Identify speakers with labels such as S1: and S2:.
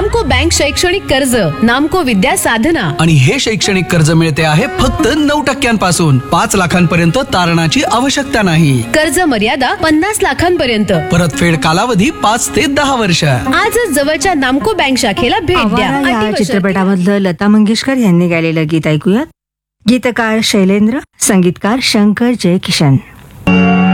S1: नामको बँक शैक्षणिक कर्ज, नामको विद्या साधना.
S2: आणि हे शैक्षणिक कर्ज मिळते आहे फक्त 9% 5 लाखांपर्यंत तारणाची आवश्यकता नाही.
S1: कर्ज मर्यादा 50 लाखांपर्यंत.
S2: परतफेड कालावधी 5 ते 10 वर्ष.
S1: आजच जवळच्या नामको बँक शाखेला भेट द्या.
S3: आवारा या
S1: अटी व शर्ती-
S3: चित्रपटामधलं लता मंगेशकर यांनी गायलेलं गीत ऐकूयात. गीतकार शैलेंद्र, संगीतकार शंकर जयकिशन.